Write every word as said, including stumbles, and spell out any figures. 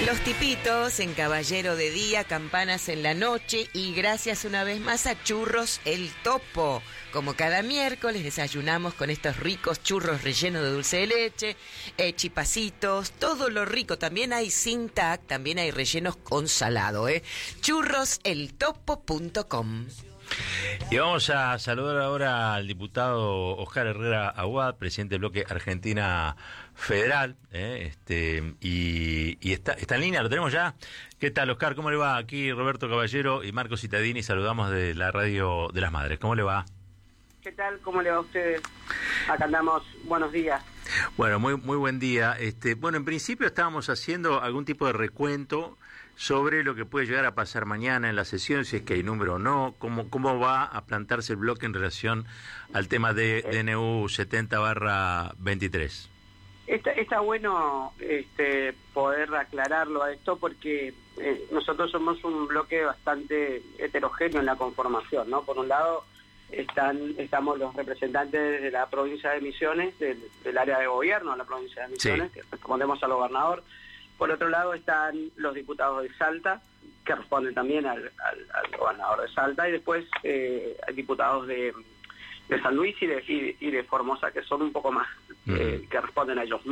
Los tipitos en Caballero de día, campanas en la noche y gracias una vez más a Churros El Topo. Como cada miércoles desayunamos con estos ricos churros rellenos de dulce de leche, eh, chipacitos, todo lo rico. También hay sin tac, también hay rellenos con salado, ¿eh? churros el topo punto com. Y vamos a saludar ahora al diputado Oscar Herrera Aguad, presidente del bloque Argentina Federal, ¿eh? este y, y está, está en línea, ¿lo tenemos ya? ¿Qué tal, Oscar? ¿Cómo le va? Aquí Roberto Caballero y Marco Cittadini, saludamos de la Radio de las Madres. ¿Cómo le va? ¿Qué tal? ¿Cómo le va a ustedes? Acá andamos. Buenos días. Bueno, muy muy buen día. Este, bueno, en principio estábamos haciendo algún tipo de recuento sobre lo que puede llegar a pasar mañana en la sesión, si es que hay número o no, cómo cómo va a plantarse el bloque en relación al tema de D N U setenta barra veintitrés. Está, está bueno este, poder aclararlo a esto porque eh, nosotros somos un bloque bastante heterogéneo en la conformación, ¿no? Por un lado están estamos los representantes de la provincia de Misiones, del, del área de gobierno de la provincia de Misiones, sí, que respondemos al gobernador. Por otro lado están los diputados de Salta, que responden también al, al, al gobernador de Salta, y después eh, hay diputados de, de San Luis y de, y, y de Formosa, que son un poco más, eh, que responden a ellos.